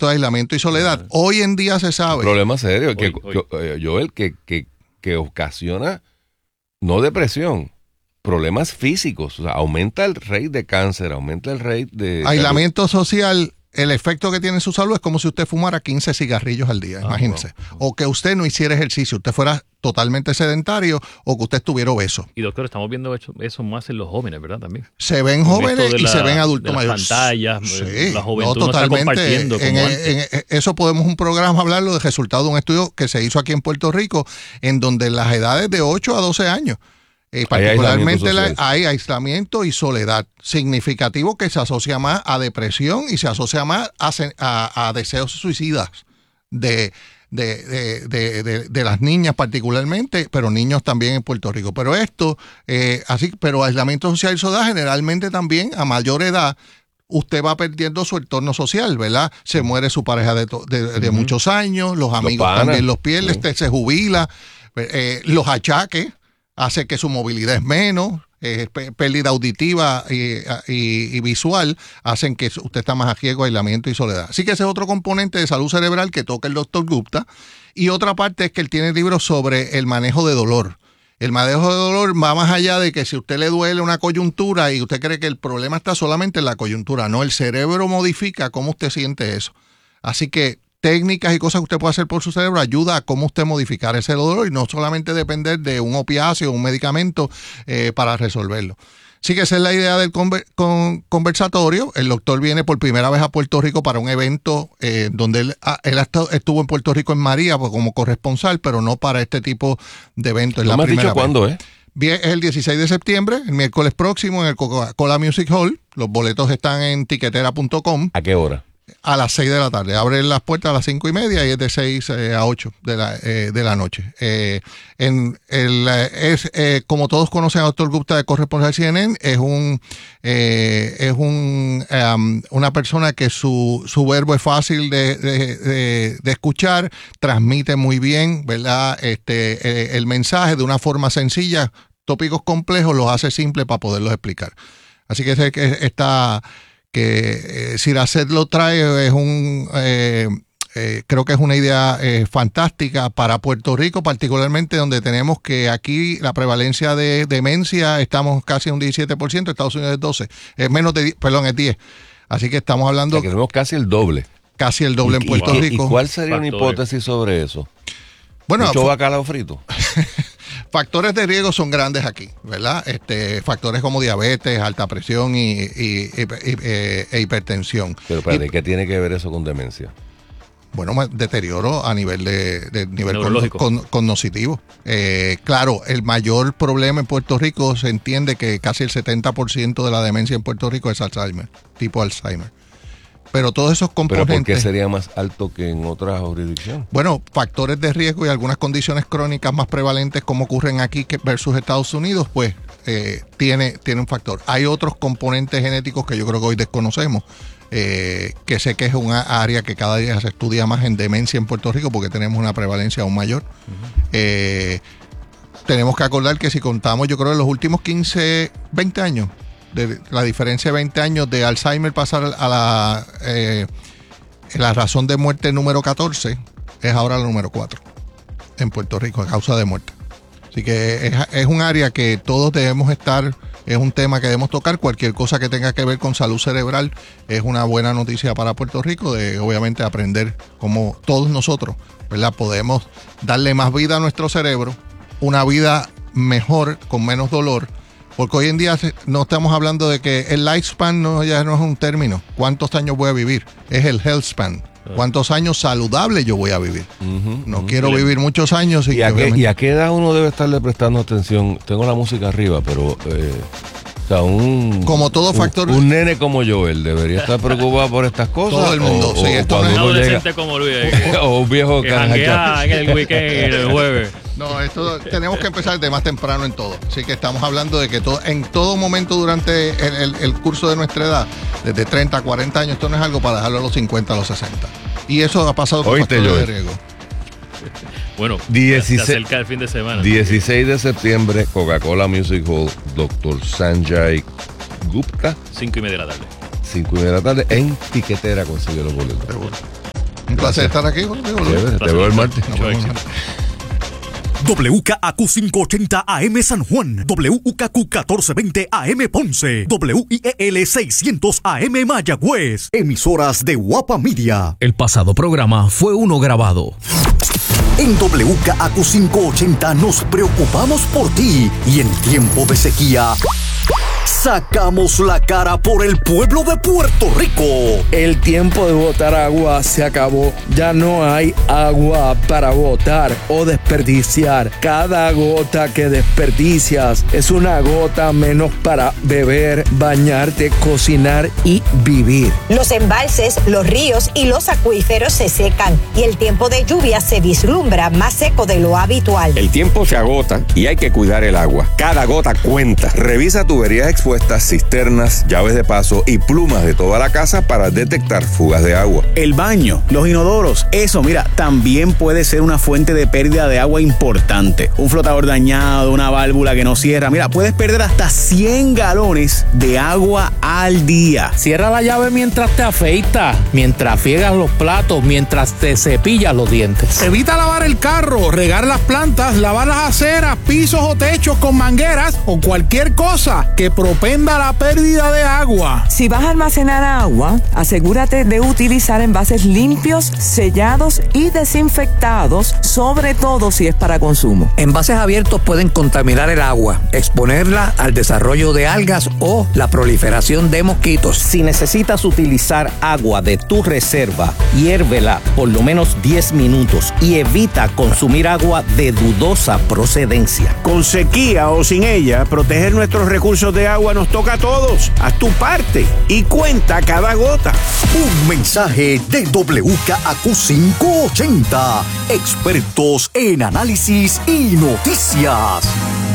esto de aislamiento y soledad. Hoy en día se sabe. Problema serio, Joel, que ocasiona no depresión, problemas físicos. O sea, aumenta el rate de cáncer, aumenta el rate de... Aislamiento social, el efecto que tiene en su salud es como si usted fumara 15 cigarrillos al día, imagínese. Wow. O que usted no hiciera ejercicio, usted fuera totalmente sedentario o que usted estuviera obeso. Y doctor, estamos viendo eso más en los jóvenes, ¿verdad? También. Se ven jóvenes y se ven adultos mayores. Pantallas, sí, la juventud no está compartiendo como antes. Eso podemos un programa hablarlo de resultado de un estudio que se hizo aquí en Puerto Rico, en donde las edades de 8 a 12 años, particularmente hay aislamiento y soledad significativo que se asocia más a depresión y se asocia más a deseos suicidas de las niñas particularmente, pero niños también en Puerto Rico. Pero pero aislamiento social y soledad generalmente también a mayor edad usted va perdiendo su entorno social, ¿verdad? Se muere su pareja de muchos años, los amigos también los pierde, usted se jubila, los achaques hace que su movilidad es menos, pérdida auditiva y visual hacen que usted está más a riesgo de aislamiento y soledad. Así que ese es otro componente de salud cerebral que toca el doctor Gupta. Y otra parte es que él tiene libros sobre el manejo de dolor. El manejo de dolor va más allá de que si usted le duele una coyuntura y usted cree que el problema está solamente en la coyuntura. No, el cerebro modifica cómo usted siente eso. Así que técnicas y cosas que usted puede hacer por su cerebro ayuda a cómo usted modificar ese dolor y no solamente depender de un opiáceo o un medicamento para resolverlo. Así que esa es la idea del conversatorio. El doctor viene por primera vez a Puerto Rico para un evento donde él estuvo en Puerto Rico en María como corresponsal, pero no para este tipo de eventos. ¿No me has dicho cuándo es? Bien, es el 16 de septiembre, el miércoles próximo en el Coca-Cola Music Hall. Los boletos están en tiquetera.com. ¿A qué hora? A las 6 de la tarde. Abren las puertas a las 5:30 y es de 6 a 8 de la noche. Como todos conocen a Dr. Gupta de corresponsal CNN, es una persona que su verbo es fácil de escuchar, transmite muy bien, ¿verdad? El mensaje de una forma sencilla, tópicos complejos los hace simples para poderlos explicar. Así que Siracet lo trae, creo que es una idea fantástica para Puerto Rico, particularmente donde tenemos que aquí la prevalencia de demencia, estamos casi en un 17%, Estados Unidos es 12%, es 10%. Así que estamos hablando... O sea, que tenemos casi el doble. Casi el doble en Puerto Rico. ¿Y cuál sería una hipótesis sobre eso? Bueno, ¿Mucho bacalao frito? Factores de riesgo son grandes aquí, ¿verdad? Factores como diabetes, alta presión e hipertensión. Pero espérate, ¿qué tiene que ver eso con demencia? Bueno, deterioro a nivel de nivel cognitivo. Claro, el mayor problema en Puerto Rico se entiende que casi el 70% de la demencia en Puerto Rico es Alzheimer, tipo Alzheimer. Pero todos esos componentes... ¿Pero por qué sería más alto que en otras jurisdicciones? Bueno, factores de riesgo y algunas condiciones crónicas más prevalentes como ocurren aquí versus Estados Unidos, pues tiene un factor. Hay otros componentes genéticos que yo creo que hoy desconocemos, que sé que es una área que cada día se estudia más en demencia en Puerto Rico porque tenemos una prevalencia aún mayor. Tenemos que acordar que si contamos, yo creo, en los últimos 15, 20 años, de la diferencia de 20 años de Alzheimer pasar a la razón de muerte número 14 es ahora la número 4 en Puerto Rico a causa de muerte. Así que es un área que todos debemos estar, es un tema que debemos tocar. Cualquier cosa que tenga que ver con salud cerebral es una buena noticia para Puerto Rico, de obviamente aprender cómo todos nosotros, ¿verdad?, podemos darle más vida a nuestro cerebro, una vida mejor, con menos dolor. Porque hoy en día no estamos hablando de que el lifespan ya no es un término. ¿Cuántos años voy a vivir? Es el health span. ¿Cuántos años saludables yo voy a vivir? No quiero vivir muchos años. ¿Y a qué edad uno debe estarle prestando atención? Tengo la música arriba, pero... o sea, como todo factor... Un nene como Joel debería estar preocupado por estas cosas. Todo el mundo. O un adolescente como Luis. O un viejo que janguea en el weekend, el jueves. No, esto tenemos que empezar de más temprano en todo. Así que estamos hablando de que en todo momento durante el curso de nuestra edad, desde 30 a 40 años, esto no es algo para dejarlo a los 50, a los 60. Y eso ha pasado con factores de riesgo. Bueno, se acerca el fin de semana. 16 de septiembre, Coca-Cola Music Hall, Dr. Sanjay Gupta. 5:30 de la tarde. 5:30 de la tarde, en Tiquetera consigue los boletos. Seguro. placer estar aquí contigo. Te veo el martes. WKAQ 580 AM San Juan, WKQ 1420 AM Ponce, WIEL 600 AM Mayagüez. Emisoras de Guapa Media. El pasado programa fue uno grabado. En WKAQ 580 nos preocupamos por ti y en tiempo de sequía sacamos la cara por el pueblo de Puerto Rico. El tiempo de botar agua se acabó. Ya no hay agua para botar o desperdiciar. Cada gota que desperdicias es una gota menos para beber, bañarte, cocinar y vivir. Los embalses, los ríos y los acuíferos se secan y el tiempo de lluvia se vislumbra más seco de lo habitual. El tiempo se agota y hay que cuidar el agua. Cada gota cuenta. Revisa tuberías expuestas, cisternas, llaves de paso y plumas de toda la casa para detectar fugas de agua. El baño, los inodoros, eso, mira, también puede ser una fuente de pérdida de agua importante. Un flotador dañado, una válvula que no cierra, mira, puedes perder hasta 100 galones de agua al día. Cierra la llave mientras te afeitas, mientras friegas los platos, mientras te cepillas los dientes. Evita lavar el carro, regar las plantas, lavar las aceras, pisos o techos con mangueras o cualquier cosa que propenda la pérdida de agua. Si vas a almacenar agua, asegúrate de utilizar envases limpios, sellados y desinfectados, sobre todo si es para consumo. Envases abiertos pueden contaminar el agua, exponerla al desarrollo de algas o la proliferación de mosquitos. Si necesitas utilizar agua de tu reserva, hiérvela por lo menos 10 minutos y evita consumir agua de dudosa procedencia. Con sequía o sin ella, proteger nuestros recursos de agua nos toca a todos. Haz tu parte y cuenta cada gota. Un mensaje de WKAQ 580. Expertos en análisis y noticias.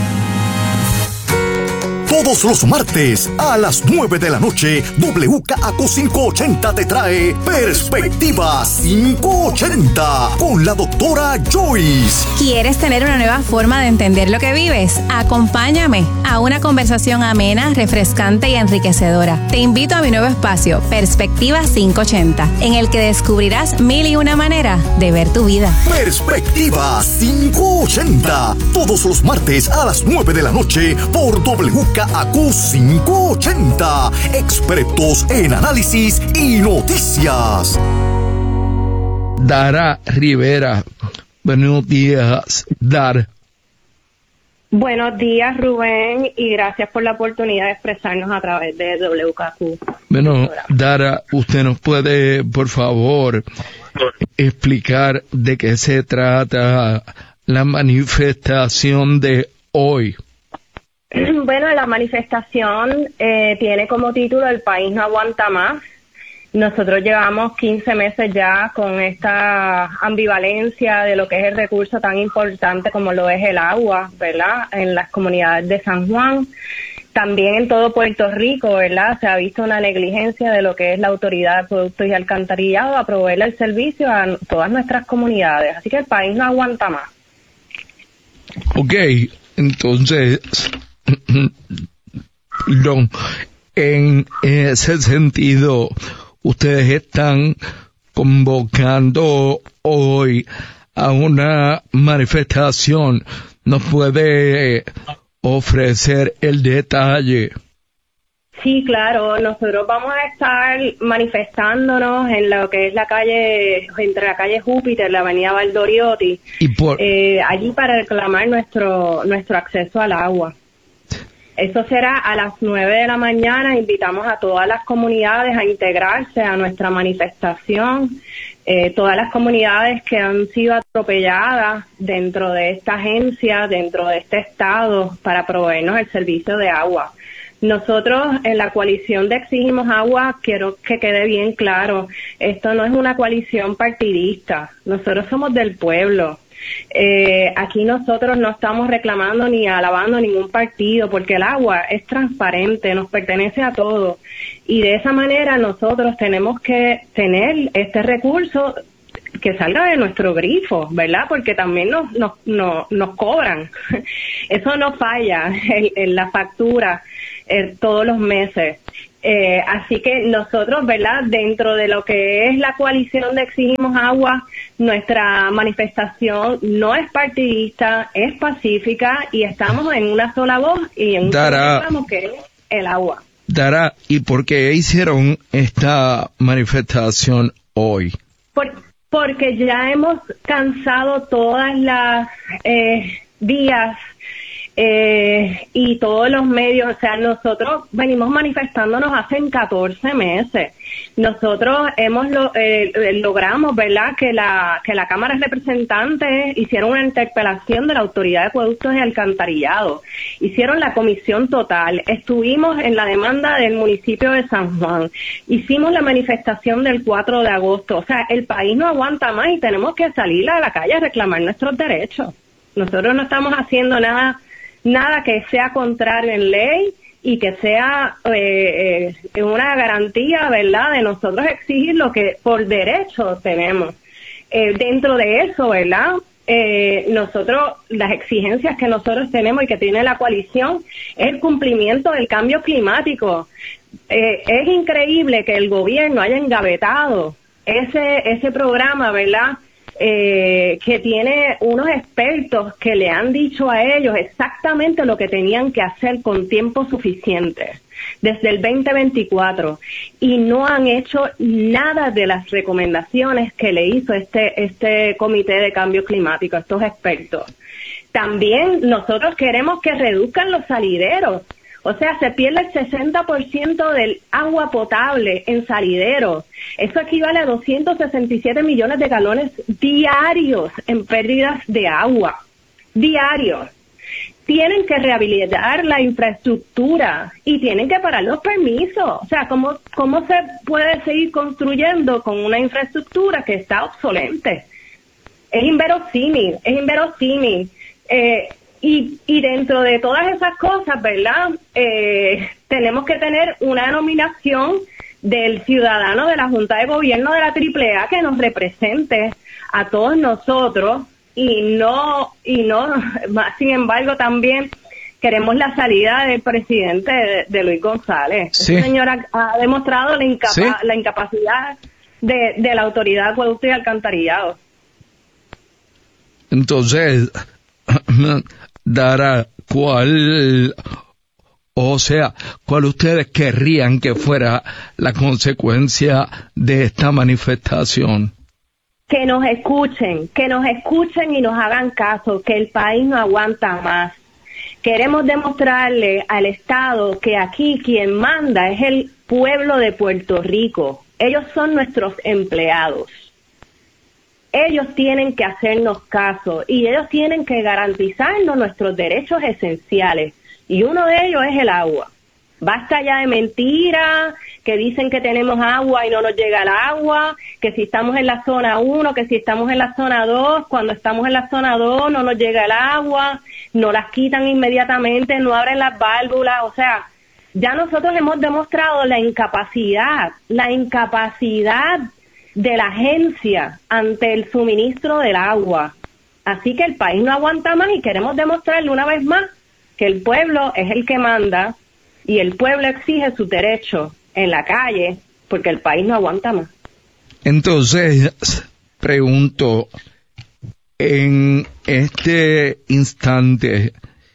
Todos los martes a las 9 de la noche, WKAQ 580 te trae Perspectiva 580 con la doctora Joyce. ¿Quieres tener una nueva forma de entender lo que vives? Acompáñame a una conversación amena, refrescante y enriquecedora. Te invito a mi nuevo espacio, Perspectiva 580, en el que descubrirás 1001 maneras de ver tu vida. Perspectiva 580, todos los martes a las 9 de la noche por WKAQ 580, expertos en análisis y noticias. Dara Rivera, buenos días, Dar. Buenos días, Rubén, y gracias por la oportunidad de expresarnos a través de WKQ. Bueno, Dara, ¿usted nos puede, por favor, explicar de qué se trata la manifestación de hoy? Bueno, la manifestación tiene como título El país no aguanta más. Nosotros llevamos 15 meses ya con esta ambivalencia de lo que es el recurso tan importante como lo es el agua, ¿verdad? En las comunidades de San Juan, también en todo Puerto Rico, ¿verdad? Se ha visto una negligencia de lo que es la Autoridad de Productos y Alcantarillado a proveerle el servicio a todas nuestras comunidades. Así que el país no aguanta más. Ok, entonces, perdón, en ese sentido, ustedes están convocando hoy a una manifestación. ¿Nos puede ofrecer el detalle? Sí, claro. Nosotros vamos a estar manifestándonos en lo que es la calle, entre la calle Júpiter, la avenida Valdoriotti, allí para reclamar nuestro acceso al agua. Eso será a las 9 de la mañana. Invitamos a todas las comunidades a integrarse a nuestra manifestación. Todas las comunidades que han sido atropelladas dentro de esta agencia, dentro de este estado, para proveernos el servicio de agua. Nosotros en la coalición de Exigimos Agua, quiero que quede bien claro, esto no es una coalición partidista. Nosotros somos del pueblo. Aquí nosotros no estamos reclamando ni alabando ningún partido, porque el agua es transparente, nos pertenece a todos, y de esa manera nosotros tenemos que tener este recurso que salga de nuestro grifo, ¿verdad? Porque también nos cobran. Eso no falla en la factura todos los meses. Así que nosotros, ¿verdad?, dentro de lo que es la coalición de Exigimos Agua, nuestra manifestación no es partidista, es pacífica y estamos en una sola voz y en un solo reclamo, que es el agua. Dara, ¿y por qué hicieron esta manifestación hoy? Porque ya hemos cansado todas las vías y todos los medios. O sea, nosotros venimos manifestándonos hace 14 meses. Nosotros logramos, ¿verdad?, que la Cámara de Representantes hicieron una interpelación de la Autoridad de Acueductos y Alcantarillado. Hicieron la comisión total. Estuvimos en la demanda del municipio de San Juan. Hicimos la manifestación del 4 de agosto. O sea, el país no aguanta más y tenemos que salir a la calle a reclamar nuestros derechos. Nosotros no estamos haciendo nada que sea contrario en ley y que sea una garantía, ¿verdad?, de nosotros exigir lo que por derecho tenemos. Dentro de eso, ¿verdad?, nosotros, las exigencias que nosotros tenemos y que tiene la coalición es el cumplimiento del cambio climático. Es increíble que el gobierno haya engavetado ese programa, ¿verdad?, que tiene unos expertos que le han dicho a ellos exactamente lo que tenían que hacer con tiempo suficiente desde el 2024 y no han hecho nada de las recomendaciones que le hizo este comité de cambio climático, estos expertos. También nosotros queremos que reduzcan los salideros. O sea, se pierde el 60% del agua potable en salideros. Eso equivale a 267 millones de galones diarios en pérdidas de agua. Diarios. Tienen que rehabilitar la infraestructura y tienen que parar los permisos. O sea, ¿cómo se puede seguir construyendo con una infraestructura que está obsolente? Es inverosímil, Y dentro de todas esas cosas, ¿verdad?, tenemos que tener una nominación del ciudadano de la Junta de Gobierno de la AAA que nos represente a todos nosotros y no, sin embargo, también queremos la salida del presidente de Luis González. Sí. Ese señor ha demostrado la incapacidad de la Autoridad de Acueductos y Alcantarillado. Entonces, Dara, ¿cuál ustedes querrían que fuera la consecuencia de esta manifestación? Que nos escuchen y nos hagan caso, que el país no aguanta más. Queremos demostrarle al Estado que aquí quien manda es el pueblo de Puerto Rico. Ellos son nuestros empleados. Ellos tienen que hacernos caso y ellos tienen que garantizarnos nuestros derechos esenciales y uno de ellos es el agua. Basta ya de mentiras, que dicen que tenemos agua y no nos llega el agua, que si estamos en la zona 1, que si estamos en la zona 2, cuando estamos en la zona 2 no nos llega el agua, no las quitan inmediatamente, no abren las válvulas. O sea, ya nosotros hemos demostrado la incapacidad de la agencia ante el suministro del agua. Así que el país no aguanta más y queremos demostrarle una vez más que el pueblo es el que manda y el pueblo exige sus derechos en la calle porque el país no aguanta más. Entonces, pregunto, en este instante,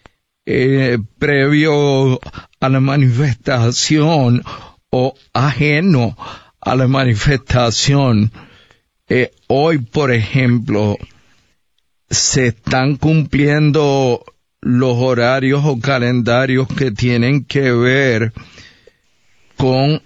previo a la manifestación o ajeno a la manifestación, hoy, por ejemplo, se están cumpliendo los horarios o calendarios que tienen que ver con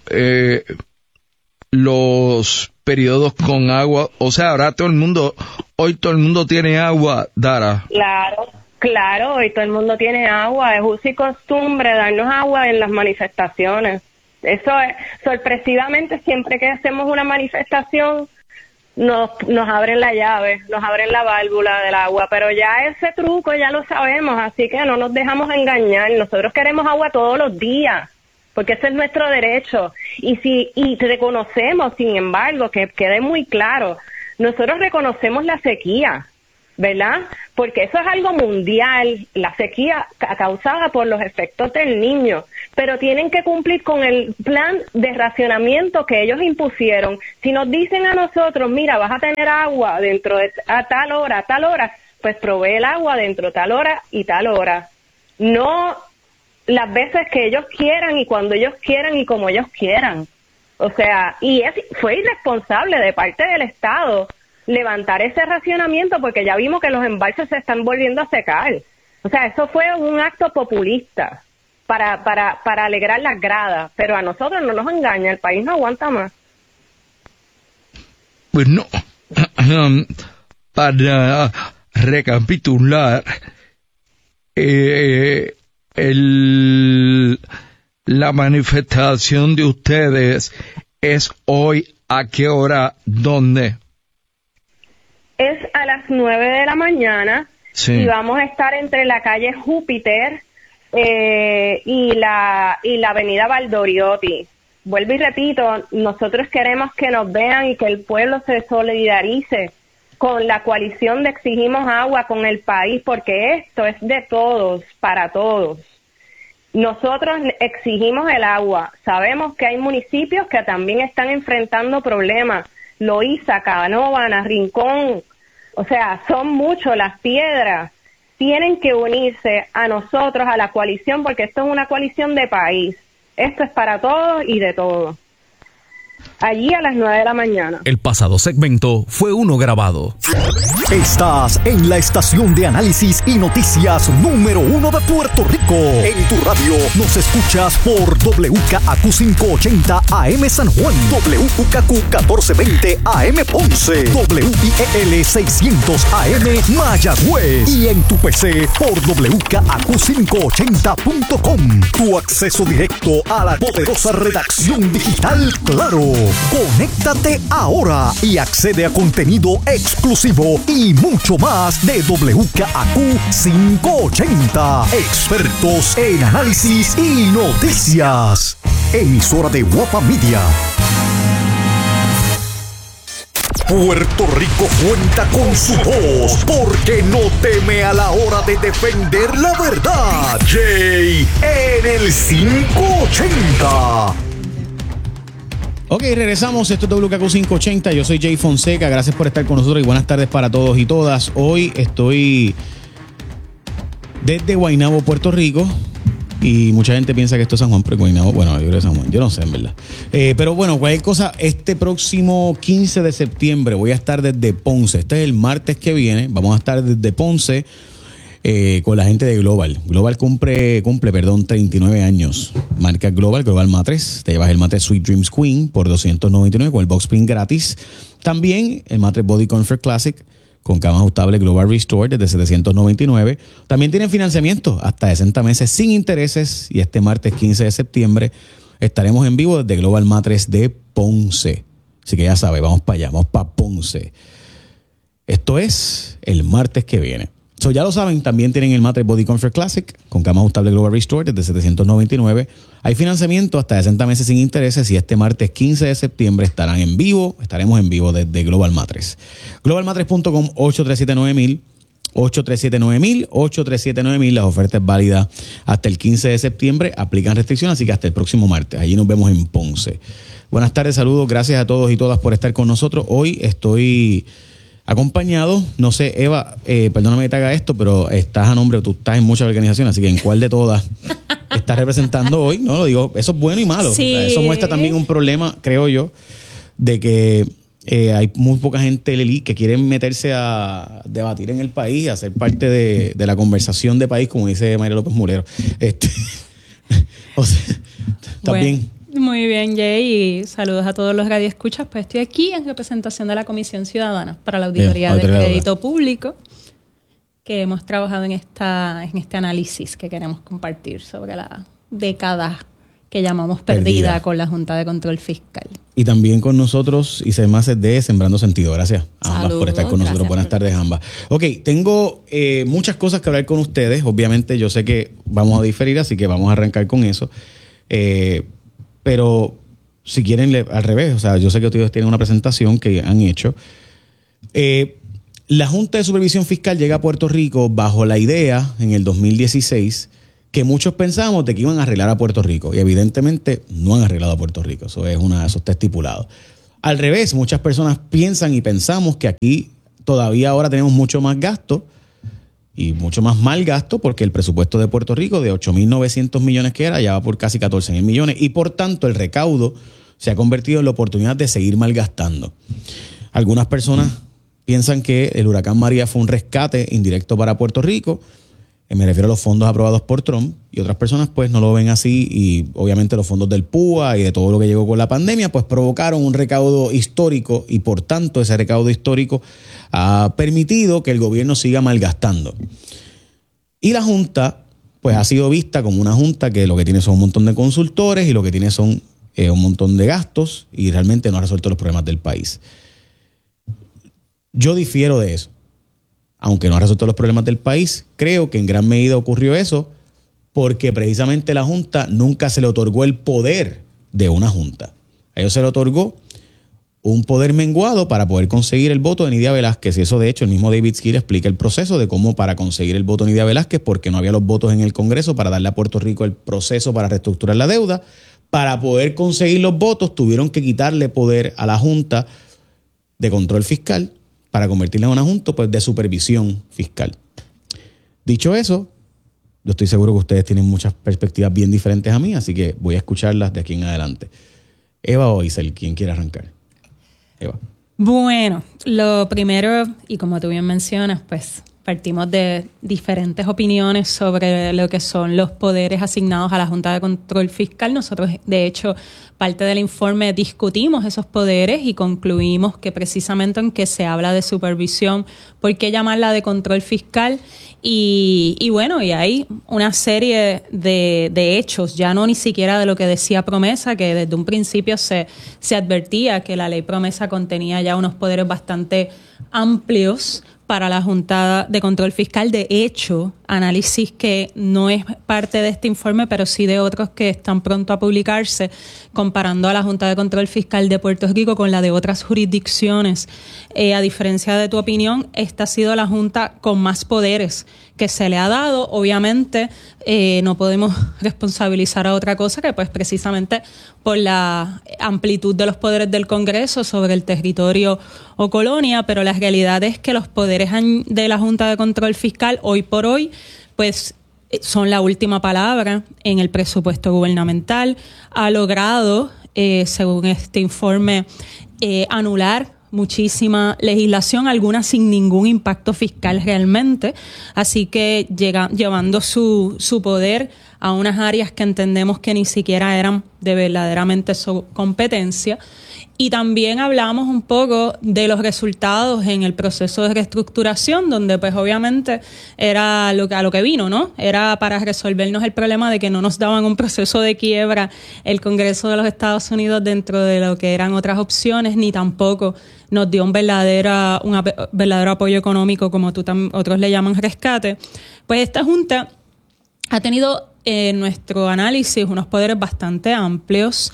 los periodos con agua. O sea, ahora hoy todo el mundo tiene agua, Dara. Claro, hoy todo el mundo tiene agua. Es uso y costumbre darnos agua en las manifestaciones. Eso es, sorpresivamente, siempre que hacemos una manifestación, nos abren la llave, nos abren la válvula del agua, pero ya ese truco ya lo sabemos, así que no nos dejamos engañar. Nosotros queremos agua todos los días, porque ese es nuestro derecho. Y reconocemos, sin embargo, que quede muy claro, nosotros reconocemos la sequía, ¿verdad? Porque eso es algo mundial, la sequía causada por los efectos del Niño. pero tienen que cumplir con el plan de racionamiento que ellos impusieron. Si nos dicen a nosotros, mira, vas a tener agua dentro de a tal hora, pues provee el agua dentro de tal hora y tal hora. No las veces que ellos quieran y cuando ellos quieran y como ellos quieran. O sea, fue irresponsable de parte del Estado levantar ese racionamiento porque ya vimos que los embalses se están volviendo a secar. O sea, eso fue un acto populista para alegrar las gradas, pero a nosotros no nos engaña, el país no aguanta más. Pues no, para recapitular, la manifestación de ustedes es hoy, ¿a qué hora? ¿Dónde? Es a las 9 de la mañana. Sí. Y vamos a estar entre la calle Júpiter y la avenida Valdoriotti. Vuelvo y repito, nosotros queremos que nos vean y que el pueblo se solidarice con la coalición de Exigimos Agua, con el país, porque esto es de todos, para todos. Nosotros exigimos el agua. Sabemos que hay municipios que también están enfrentando problemas. Loíza, Canóvana, Rincón, o sea, son muchos. Las Piedras tienen que unirse a nosotros, a la coalición, porque esto es una coalición de país. Esto es para todos y de todos. Allí a las 9 de la mañana. El pasado segmento fue uno grabado. Estás en la estación de análisis y noticias número 1 de Puerto Rico. En tu radio nos escuchas por WKAQ 580 AM San Juan, WKAQ 1420 AM Ponce, WIEL 600 AM Mayagüez y en tu PC por WKAQ580.com. Tu acceso directo a la poderosa redacción digital Claro. Conéctate ahora y accede a contenido exclusivo y mucho más de WKAQ 580. Expertos en análisis y noticias. Emisora de Guapa Media. Puerto Rico cuenta con su voz porque no teme a la hora de defender la verdad. Jay en el 580. Ok, regresamos. Esto es WKAQ 580. Yo soy Jay Fonseca. Gracias por estar con nosotros y buenas tardes para todos y todas. Hoy estoy desde Guaynabo, Puerto Rico. Y mucha gente piensa que esto es San Juan, pero Guaynabo, bueno, yo creo que es San Juan. Yo no sé, en verdad. Pero bueno, cualquier cosa, este próximo 15 de septiembre voy a estar desde Ponce. Este es el martes que viene. Vamos a estar desde Ponce. Con la gente de Global. Global cumple 39 años. Marca Global Matres. Te llevas el matres Sweet Dreams Queen por $299 con el box spring gratis. También el matres Body Comfort Classic con cama ajustable Global Restore desde $799. También tienen financiamiento hasta 60 meses sin intereses. Y este martes 15 de septiembre estaremos en vivo desde Global Matres de Ponce. Así que ya sabes, vamos para allá, vamos para Ponce. Esto es el martes que viene. So, ya lo saben, también tienen el matres Body Comfort Classic con cama ajustable Global Restore desde $799. Hay financiamiento hasta 60 meses sin intereses y este martes 15 de septiembre estaremos en vivo desde Global Matres. Globalmatres.com 837-9000, 837-9000. Las ofertas válidas hasta el 15 de septiembre. Aplican restricciones, así que hasta el próximo martes. Allí nos vemos en Ponce. Buenas tardes, saludos. Gracias a todos y todas por estar con nosotros. Hoy estoy acompañado, no sé, Eva, perdóname que te haga esto, pero tú estás en muchas organizaciones, así que ¿en cuál de todas estás representando hoy? No lo digo, eso es bueno y malo. Sí. O sea, eso muestra también un problema, creo yo, de que hay muy poca gente que quiere meterse a debatir en el país, a ser parte de la conversación de país, como dice Mayra López Mulero. O sea, también. Muy bien, Jay, y saludos a todos los radioescuchas. Pues estoy aquí en representación de la Comisión Ciudadana para la Auditoría del Crédito Público, que hemos trabajado en este análisis que queremos compartir sobre la década que llamamos perdida con la Junta de Control Fiscal. Y también con nosotros Isabel de Sembrando Sentido. Gracias a ambas por estar con nosotros. Buenas tardes, ambas. Ok, tengo muchas cosas que hablar con ustedes. Obviamente yo sé que vamos a diferir, así que vamos a arrancar con eso. Pero si quieren, al revés, o sea, yo sé que ustedes tienen una presentación que han hecho. La Junta de Supervisión Fiscal llega a Puerto Rico bajo la idea, en el 2016, que muchos pensábamos de que iban a arreglar a Puerto Rico, y evidentemente no han arreglado a Puerto Rico, eso está estipulado. Al revés, muchas personas piensan y pensamos que aquí todavía ahora tenemos mucho más gasto y mucho más mal gasto, porque el presupuesto de Puerto Rico de 8.900 millones que era ya va por casi 14.000 millones, y por tanto el recaudo se ha convertido en la oportunidad de seguir malgastando. Algunas personas piensan que el huracán María fue un rescate indirecto para Puerto Rico, me refiero a los fondos aprobados por Trump, y otras personas pues no lo ven así, y obviamente los fondos del PUA y de todo lo que llegó con la pandemia pues provocaron un recaudo histórico, y por tanto ese recaudo histórico ha permitido que el gobierno siga malgastando. Y la Junta pues ha sido vista como una Junta que lo que tiene son un montón de consultores y lo que tiene son un montón de gastos, y realmente no ha resuelto los problemas del país. Yo difiero de eso. Aunque no ha resuelto los problemas del país, creo que en gran medida ocurrió eso porque precisamente la Junta nunca se le otorgó el poder de una Junta. A ellos se le otorgó un poder menguado para poder conseguir el voto de Nidia Velázquez, y eso de hecho el mismo David Skill explica el proceso de cómo para conseguir el voto de Nidia Velázquez, porque no había los votos en el Congreso para darle a Puerto Rico el proceso para reestructurar la deuda. Para poder conseguir los votos tuvieron que quitarle poder a la Junta de Control Fiscal para convertirla en una junta pues, de supervisión fiscal. Dicho eso, yo estoy seguro que ustedes tienen muchas perspectivas bien diferentes a mí, así que voy a escucharlas de aquí en adelante. Eva o Isel, ¿quién quiere arrancar? Eva. Bueno, lo primero, y como tú bien mencionas, pues partimos de diferentes opiniones sobre lo que son los poderes asignados a la Junta de Control Fiscal. Nosotros, de hecho, parte del informe discutimos esos poderes y concluimos que precisamente en que se habla de supervisión, ¿por qué llamarla de control fiscal? Y bueno, y hay una serie de hechos, ya no ni siquiera de lo que decía Promesa, que desde un principio se advertía que la ley Promesa contenía ya unos poderes bastante amplios para la Junta de Control Fiscal. De hecho, análisis que no es parte de este informe, pero sí de otros que están pronto a publicarse, comparando a la Junta de Control Fiscal de Puerto Rico con la de otras jurisdicciones. A diferencia de tu opinión, esta ha sido la Junta con más poderes que se le ha dado. Obviamente, no podemos responsabilizar a otra cosa que pues precisamente por la amplitud de los poderes del Congreso sobre el territorio o colonia, pero la realidad es que los poderes de la Junta de Control Fiscal hoy por hoy pues son la última palabra en el presupuesto gubernamental. Ha logrado, según este informe, anular muchísima legislación, algunas sin ningún impacto fiscal realmente, así que llevando su poder a unas áreas que entendemos que ni siquiera eran de verdaderamente su competencia. Y también hablamos un poco de los resultados en el proceso de reestructuración, donde pues obviamente era a lo que vino, ¿no? Era para resolvernos el problema de que no nos daban un proceso de quiebra el Congreso de los Estados Unidos dentro de lo que eran otras opciones, ni tampoco nos dio un verdadero apoyo económico, como otros le llaman rescate. Pues esta Junta ha tenido en nuestro análisis unos poderes bastante amplios,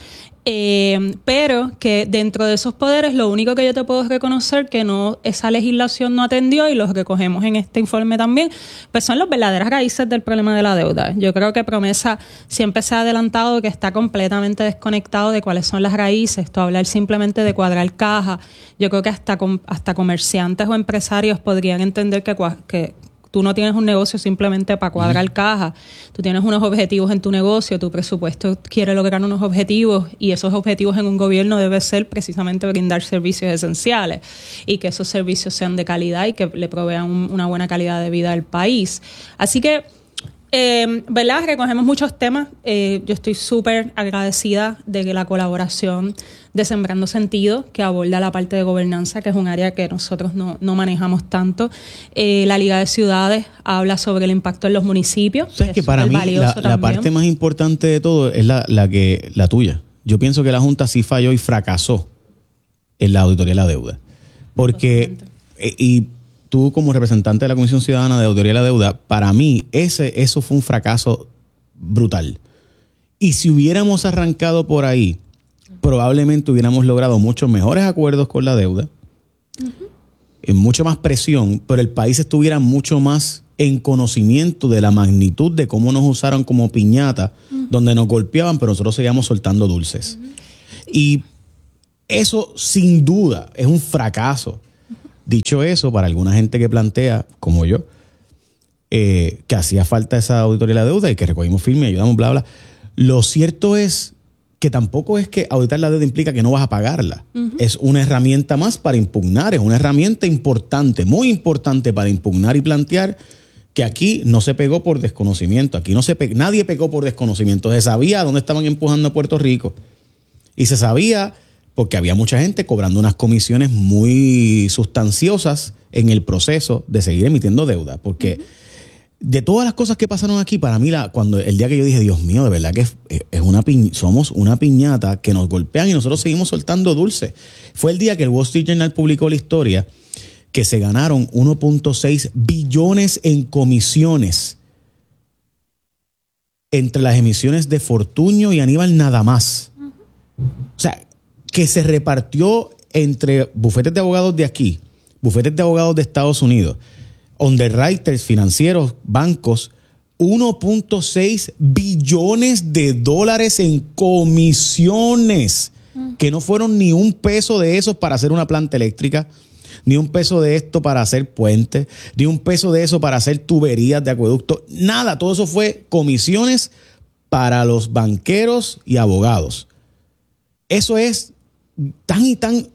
pero que dentro de esos poderes lo único que yo te puedo reconocer que esa legislación no atendió, y los recogemos en este informe también, pues son las verdaderas raíces del problema de la deuda. Yo creo que Promesa siempre se ha adelantado que está completamente desconectado de cuáles son las raíces. Esto hablar simplemente de cuadrar caja. Yo creo que hasta comerciantes o empresarios podrían entender que tú no tienes un negocio simplemente para cuadrar caja. Tú tienes unos objetivos en tu negocio, tu presupuesto quiere lograr unos objetivos, y esos objetivos en un gobierno debe ser precisamente brindar servicios esenciales y que esos servicios sean de calidad y que le provean una buena calidad de vida al país. Así que, ¿verdad? Recogemos muchos temas. Yo estoy súper agradecida de que la colaboración de Sembrando Sentido, que aborda la parte de gobernanza, que es un área que nosotros no manejamos tanto. La Liga de Ciudades habla sobre el impacto en los municipios. ¿Sabes que para mí la parte más importante de todo es la tuya? Yo pienso que la Junta sí falló y fracasó en la auditoría de la deuda. Porque, y tú como representante de la Comisión Ciudadana de Auditoría de la Deuda, para mí eso fue un fracaso brutal. Y si hubiéramos arrancado por ahí, probablemente hubiéramos logrado muchos mejores acuerdos con la deuda, mucho más presión, pero el país estuviera mucho más en conocimiento de la magnitud de cómo nos usaron como piñata, donde nos golpeaban, pero nosotros seguíamos soltando dulces. Y eso, sin duda, es un fracaso. Dicho eso, para alguna gente que plantea, como yo, que hacía falta esa auditoría de la deuda y que recogimos firme y ayudamos, bla, bla. Lo cierto es que tampoco es que auditar la deuda implica que no vas a pagarla. Es una herramienta más para impugnar, es una herramienta importante, muy importante para impugnar y plantear que aquí no se pegó por desconocimiento, aquí nadie pegó por desconocimiento. Se sabía dónde estaban empujando a Puerto Rico y se sabía porque había mucha gente cobrando unas comisiones muy sustanciosas en el proceso de seguir emitiendo deuda, porque de todas las cosas que pasaron aquí, para mí, cuando el día que yo dije, Dios mío, de verdad que somos una piñata que nos golpean y nosotros seguimos soltando dulce. Fue el día que el Wall Street Journal publicó la historia que se ganaron 1.6 billones en comisiones entre las emisiones de Fortuño y Aníbal nada más. O sea, que se repartió entre bufetes de abogados de aquí, bufetes de abogados de Estados Unidos, underwriters, financieros, bancos, 1.6 billones de dólares en comisiones, que no fueron ni un peso de esos para hacer una planta eléctrica, ni un peso de esto para hacer puentes, ni un peso de eso para hacer tuberías de acueducto, nada, todo eso fue comisiones para los banqueros y abogados. Eso es tan y tan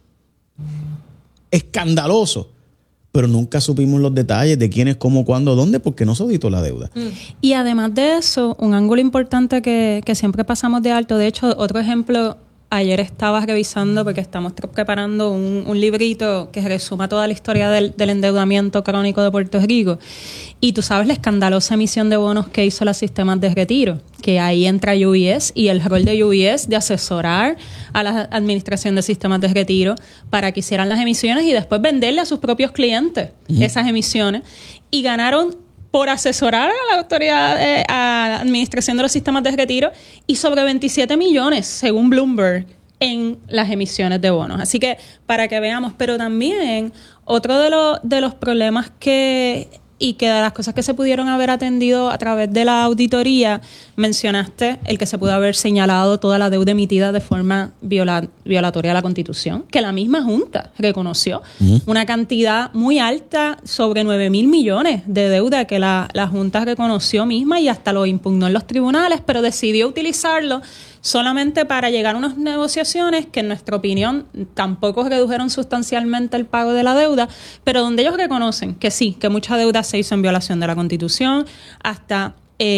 escandaloso, pero nunca supimos los detalles de quién es, cómo, cuándo, dónde, porque no se auditó la deuda. Y además de eso, un ángulo importante que siempre pasamos de alto, de hecho, otro ejemplo, ayer estaba revisando, porque estamos preparando un librito que resuma toda la historia del endeudamiento crónico de Puerto Rico. Y tú sabes la escandalosa emisión de bonos que hizo los sistemas de retiro, que ahí entra UBS y el rol de UBS de asesorar a la administración de sistemas de retiro para que hicieran las emisiones y después venderle a sus propios clientes esas emisiones. Y ganaron por asesorar a la autoridad, a la administración de los sistemas de retiro, y sobre 27 millones, según Bloomberg, en las emisiones de bonos. Así que, para que veamos, pero también otro de los problemas que de las cosas que se pudieron haber atendido a través de la auditoría, mencionaste el que se pudo haber señalado toda la deuda emitida de forma violatoria a la Constitución, que la misma Junta reconoció. Una cantidad muy alta, sobre 9,000 millones de deuda que la Junta reconoció misma y hasta lo impugnó en los tribunales, pero decidió utilizarlo solamente para llegar a unas negociaciones que en nuestra opinión tampoco redujeron sustancialmente el pago de la deuda, pero donde ellos reconocen que sí, que mucha deuda se hizo en violación de la Constitución, hasta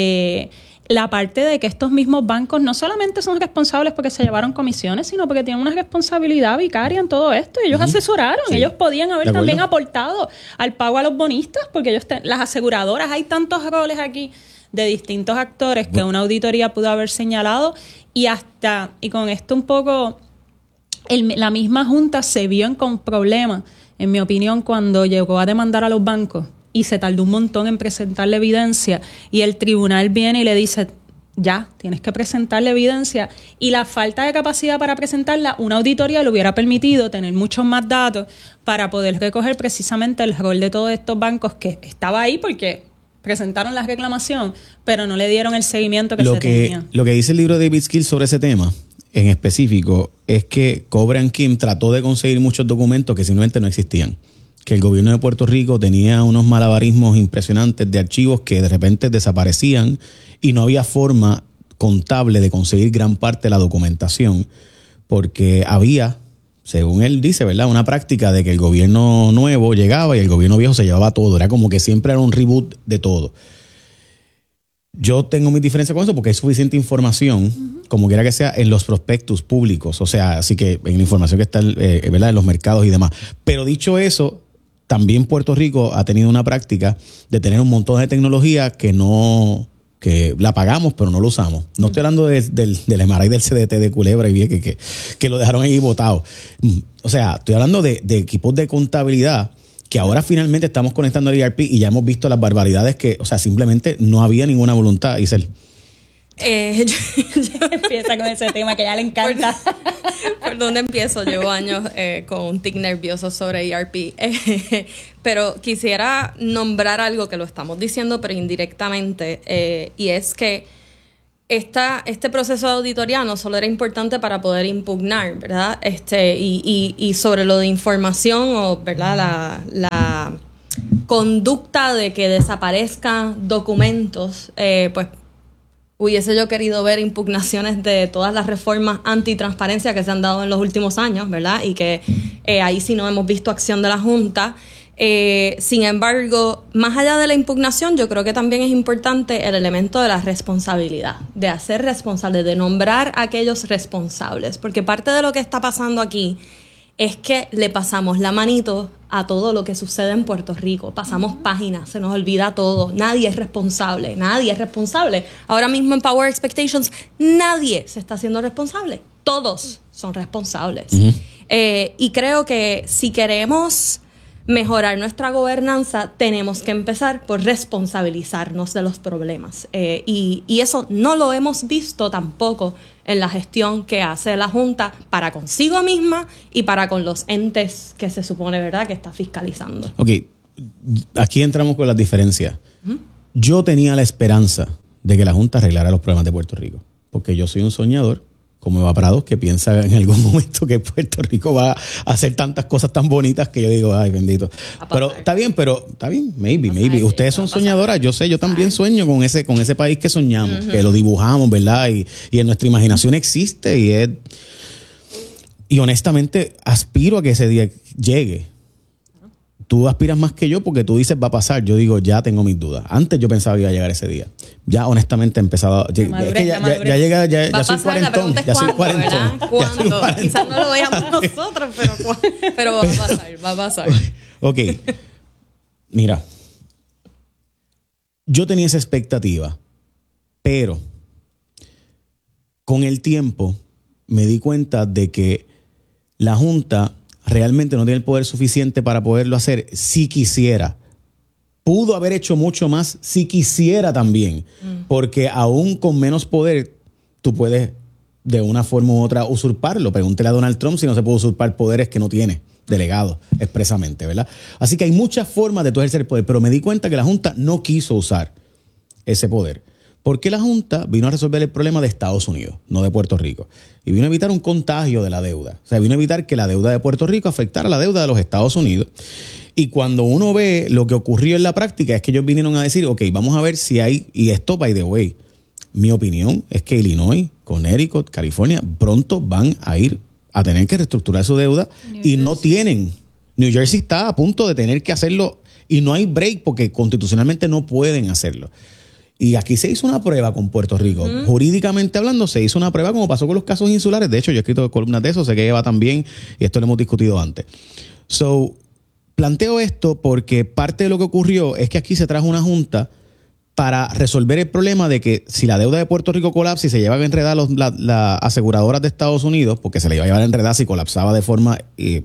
la parte de que estos mismos bancos no solamente son responsables porque se llevaron comisiones, sino porque tienen una responsabilidad vicaria en todo esto. Y ellos asesoraron, ellos podían haber también aportado al pago a los bonistas, porque ellos las aseguradoras, hay tantos roles aquí de distintos actores que una auditoría pudo haber señalado, y con esto un poco la misma Junta se vio con problemas, en mi opinión, cuando llegó a demandar a los bancos y se tardó un montón en presentarle evidencia, y el tribunal viene y le dice, ya, tienes que presentarle evidencia, y la falta de capacidad para presentarla, una auditoría le hubiera permitido tener muchos más datos para poder recoger precisamente el rol de todos estos bancos que estaba ahí porque presentaron la reclamación, pero no le dieron el seguimiento que se tenía. Lo que dice el libro de David Skill sobre ese tema, en específico, es que Cobra Kim trató de conseguir muchos documentos que simplemente no existían. Que el gobierno de Puerto Rico tenía unos malabarismos impresionantes de archivos que de repente desaparecían y no había forma contable de conseguir gran parte de la documentación, porque había, según él dice, ¿verdad?, una práctica de que el gobierno nuevo llegaba y el gobierno viejo se llevaba todo. Era como que siempre era un reboot de todo. Yo tengo mis diferencias con eso porque hay suficiente información, como quiera que sea, en los prospectus públicos. O sea, así que en la información que está ¿verdad?, en los mercados y demás. Pero dicho eso, también Puerto Rico ha tenido una práctica de tener un montón de tecnología que la pagamos, pero no lo usamos. No estoy hablando del MRI del CDT de Culebra y Vieques que lo dejaron ahí botado. O sea, estoy hablando de equipos de contabilidad que ahora finalmente estamos conectando al ERP y ya hemos visto las barbaridades que, o sea, simplemente no había ninguna voluntad, Isel. Empieza con ese tema que ya le encanta. ¿Por dónde empiezo? Llevo años con un tic nervioso sobre ERP. Pero quisiera nombrar algo que lo estamos diciendo, pero indirectamente, y es que este proceso de auditoría no solo era importante para poder impugnar, ¿verdad? Y sobre lo de información o, ¿verdad? La conducta de que desaparezcan documentos, pues hubiese yo querido ver impugnaciones de todas las reformas antitransparencia que se han dado en los últimos años, ¿verdad? Y que ahí sí no hemos visto acción de la Junta. Sin embargo, más allá de la impugnación, yo creo que también es importante el elemento de la responsabilidad, de hacer responsable, de nombrar a aquellos responsables, porque parte de lo que está pasando aquí es que le pasamos la manito a todo lo que sucede en Puerto Rico. Pasamos páginas, se nos olvida todo. Nadie es responsable, nadie es responsable. Ahora mismo en Power Expectations, nadie se está haciendo responsable. Todos son responsables. Y creo que si queremos mejorar nuestra gobernanza, tenemos que empezar por responsabilizarnos de los problemas. Y eso no lo hemos visto tampoco en la gestión que hace la Junta para consigo misma y para con los entes que se supone, ¿verdad?, que está fiscalizando. Ok, aquí entramos con las diferencias. Yo tenía la esperanza de que la Junta arreglara los problemas de Puerto Rico, porque yo soy un soñador, como Eva Prados, que piensa en algún momento que Puerto Rico va a hacer tantas cosas tan bonitas que yo digo, ay, bendito. Pero está bien, maybe. Ustedes son soñadoras, yo sé, yo también sueño con ese país que soñamos, que lo dibujamos, ¿verdad? Y en nuestra imaginación existe y honestamente aspiro a que ese día llegue. Tú aspiras más que yo porque tú dices va a pasar. Yo digo, ya tengo mis dudas. Antes yo pensaba que iba a llegar ese día. Ya honestamente he empezado. Ya soy cuarentón. Ya soy cuarentón. ¿Cuándo? Quizás no lo veamos nosotros, pero va a pasar. Ok. Mira. Yo tenía esa expectativa, pero con el tiempo me di cuenta de que la Junta realmente no tiene el poder suficiente para poderlo hacer si quisiera. Pudo haber hecho mucho más si quisiera también, porque aún con menos poder tú puedes de una forma u otra usurparlo. Pregúntele a Donald Trump si no se puede usurpar poderes que no tiene delegado expresamente, ¿verdad? Así que hay muchas formas de tú ejercer el poder, pero me di cuenta que la Junta no quiso usar ese poder. Porque la Junta vino a resolver el problema de Estados Unidos, no de Puerto Rico. Y vino a evitar un contagio de la deuda. O sea, vino a evitar que la deuda de Puerto Rico afectara la deuda de los Estados Unidos. Y cuando uno ve lo que ocurrió en la práctica, es que ellos vinieron a decir, ok, vamos a ver si hay, y esto, by the way, mi opinión es que Illinois, Connecticut, California, pronto van a ir a tener que reestructurar su deuda y no tienen. New Jersey está a punto de tener que hacerlo y no hay break porque constitucionalmente no pueden hacerlo. Y aquí se hizo una prueba con Puerto Rico. Jurídicamente hablando, se hizo una prueba como pasó con los casos insulares. De hecho, yo he escrito columnas de eso, sé que Eva también, y esto lo hemos discutido antes. Planteo esto porque parte de lo que ocurrió es que aquí se trajo una junta para resolver el problema de que si la deuda de Puerto Rico colapsa y se llevan a enredar las aseguradoras de Estados Unidos, porque se le iba a llevar a enredar si colapsaba de forma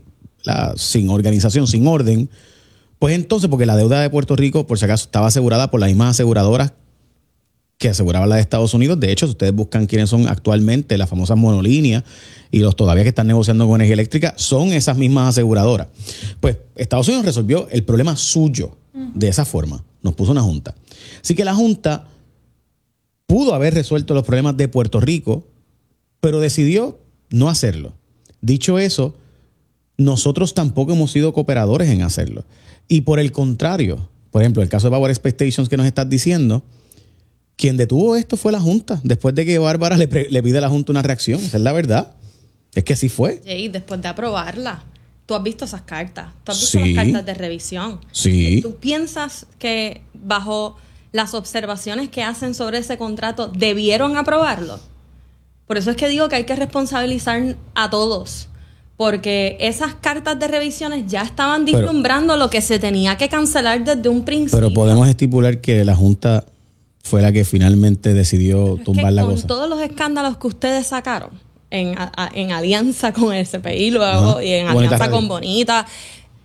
sin organización, sin orden, pues entonces, porque la deuda de Puerto Rico, por si acaso, estaba asegurada por las mismas aseguradoras que aseguraban la de Estados Unidos. De hecho, si ustedes buscan quiénes son actualmente las famosas monolíneas y los todavía que están negociando con energía eléctrica, son esas mismas aseguradoras. Pues Estados Unidos resolvió el problema suyo de esa forma. Nos puso una junta. Así que la junta pudo haber resuelto los problemas de Puerto Rico, pero decidió no hacerlo. Dicho eso, nosotros tampoco hemos sido cooperadores en hacerlo. Y por el contrario, por ejemplo, el caso de Power Expectations que nos estás diciendo, quien detuvo esto fue la Junta, después de que Bárbara le pide a la Junta una reacción. Esa es la verdad. Es que así fue. Y después de aprobarla, tú has visto esas cartas. Tú has visto las cartas de revisión. Sí. ¿Tú piensas que bajo las observaciones que hacen sobre ese contrato debieron aprobarlo? Por eso es que digo que hay que responsabilizar a todos. Porque esas cartas de revisiones ya estaban vislumbrando lo que se tenía que cancelar desde un principio. Pero podemos estipular que la Junta fue la que finalmente decidió tumbar la cosa. Con todos los escándalos que ustedes sacaron en alianza con el CPI luego y en alianza con Bonita,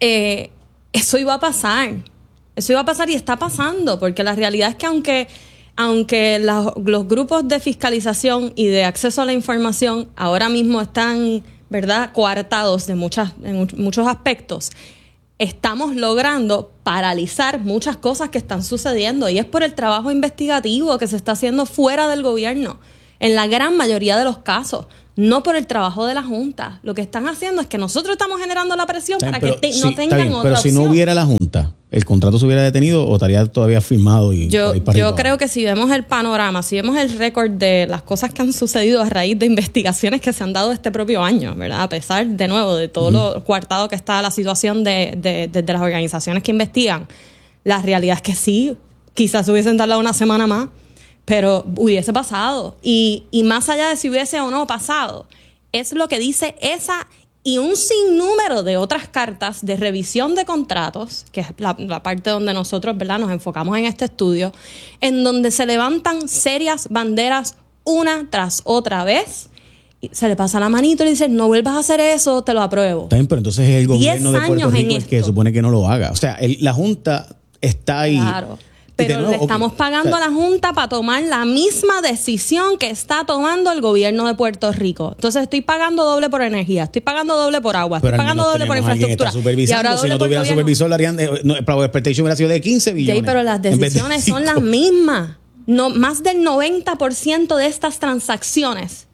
eso iba a pasar. Eso iba a pasar y está pasando, porque la realidad es que aunque aunque los grupos de fiscalización y de acceso a la información ahora mismo están, ¿verdad?, coartados en muchos aspectos, estamos logrando paralizar muchas cosas que están sucediendo, y es por el trabajo investigativo que se está haciendo fuera del gobierno, en la gran mayoría de los casos, no por el trabajo de la Junta. Lo que están haciendo es que nosotros estamos generando la presión para que no tengan otra pero opción. Si no hubiera la Junta, ¿el contrato se hubiera detenido o estaría todavía firmado? Yo creo que si vemos el panorama, si vemos el récord de las cosas que han sucedido a raíz de investigaciones que se han dado este propio año, ¿verdad? A pesar, de nuevo, de todo lo coartado que está la situación de las organizaciones que investigan, la realidad es que sí, quizás hubiesen tardado una semana más, pero hubiese pasado. Y más allá de si hubiese o no pasado, es lo que dice esa y un sinnúmero de otras cartas de revisión de contratos, que es la parte donde nosotros, ¿verdad?, nos enfocamos en este estudio, en donde se levantan serias banderas una tras otra vez. Y se le pasa la manito y le dicen, no vuelvas a hacer eso, te lo apruebo. Está bien, pero entonces es el gobierno de Puerto Rico el que supone que no lo haga. O sea, la Junta está ahí. Claro. Pero le estamos pagando a la Junta para tomar la misma decisión que está tomando el gobierno de Puerto Rico. Entonces estoy pagando doble por energía, estoy pagando doble por agua, estoy pagando doble por infraestructura. Y ahora si no tuviera supervisor, la harían para expectation hubiera sido de 15 billones. Sí, pero las decisiones son las mismas. No, más del 90% de estas transacciones,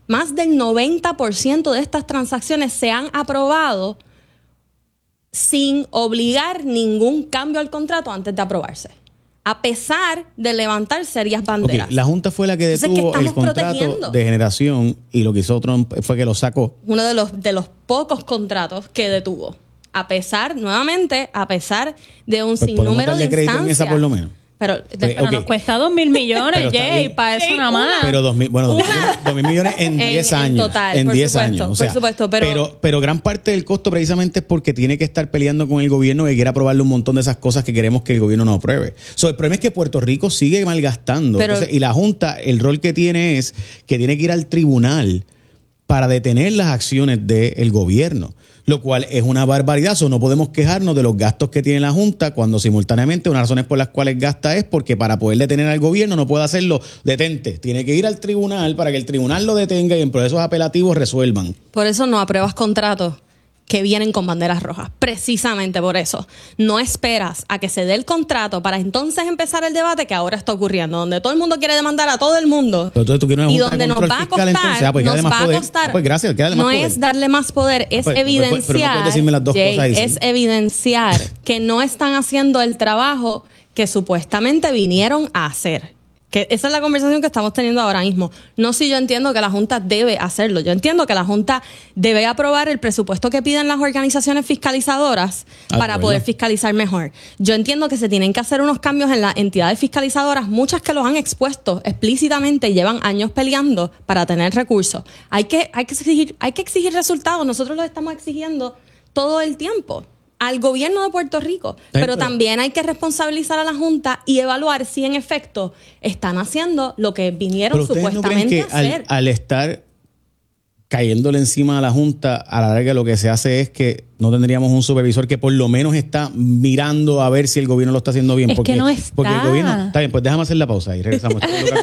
se han aprobado sin obligar ningún cambio al contrato antes de aprobarse, a pesar de levantar serias banderas. Okay, la Junta fue la que detuvo el contrato de generación, y lo que hizo Trump fue que lo sacó. Uno de los pocos contratos que detuvo, a pesar de un sinnúmero de instancias. En esa por lo menos. Pero nos cuesta $2,000 millones, Jay, para eso nada más. Pero 2,000 millones en 10 años. Total, en por 10 supuesto, años. O sea, por supuesto, pero gran parte del costo precisamente es porque tiene que estar peleando con el gobierno que quiere aprobarle un montón de esas cosas que queremos que el gobierno no apruebe. El problema es que Puerto Rico sigue malgastando. Entonces, y la Junta, el rol que tiene es que tiene que ir al tribunal para detener las acciones del gobierno, lo cual es una barbaridad. No podemos quejarnos de los gastos que tiene la Junta cuando simultáneamente una de las razones por las cuales gasta es porque para poder detener al gobierno no puede hacerlo detente. Tiene que ir al tribunal para que el tribunal lo detenga y en procesos apelativos resuelvan. Por eso no apruebas contratos que vienen con banderas rojas. Precisamente por eso. No esperas a que se dé el contrato para entonces empezar el debate que ahora está ocurriendo, donde todo el mundo quiere demandar a todo el mundo. Pero entonces, ¿tú quieres una y donde nos va a costar, no es darle más poder, es evidenciar, evidenciar que no están haciendo el trabajo que supuestamente vinieron a hacer. Que esa es la conversación que estamos teniendo ahora mismo. No si yo entiendo que la Junta debe hacerlo. Yo entiendo que la Junta debe aprobar el presupuesto que piden las organizaciones fiscalizadoras para poder fiscalizar mejor. Yo entiendo que se tienen que hacer unos cambios en las entidades fiscalizadoras, muchas que los han expuesto explícitamente, llevan años peleando para tener recursos. Hay que exigir resultados. Nosotros los estamos exigiendo todo el tiempo al gobierno de Puerto Rico, pero también hay que responsabilizar a la Junta y evaluar si en efecto están haciendo lo que vinieron supuestamente a hacer. Al estar cayéndole encima a la Junta, a la larga lo que se hace es que no tendríamos un supervisor que por lo menos está mirando a ver si el gobierno lo está haciendo bien. Porque no está. Porque el gobierno... Está bien, pues déjame hacer la pausa y regresamos.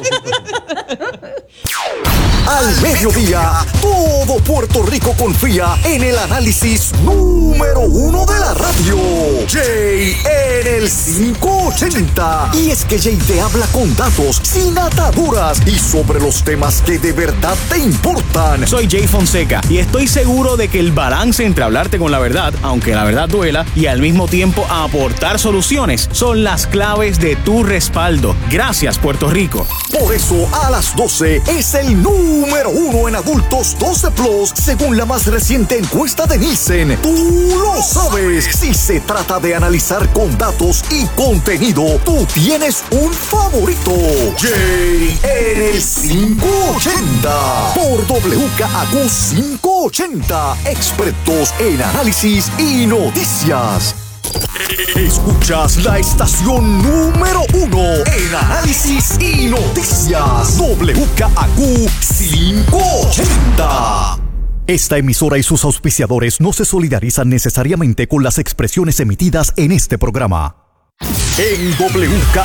Al mediodía, todo Puerto Rico confía en el análisis número 1 de la radio. Jay en el 580. Y es que Jay te habla con datos, sin ataduras y sobre los temas que de verdad te importan. Soy Jay Fonseca y estoy seguro de que el balance entre hablarte con la verdad, aunque la verdad duela, y al mismo tiempo aportar soluciones son las claves de tu respaldo. Gracias, Puerto Rico. Por eso, a las 12 es el número 1 en adultos 12 plus, según la más reciente encuesta de Nielsen. Tú lo sabes. Si se trata de analizar con datos y contenido, tú tienes un favorito. Jay en el 580 por WKAQ 580, expertos en análisis y noticias. Escuchas la estación número 1 en análisis y noticias. WKAQ 580. Esta emisora y sus auspiciadores no se solidarizan necesariamente con las expresiones emitidas en este programa. En WKAQ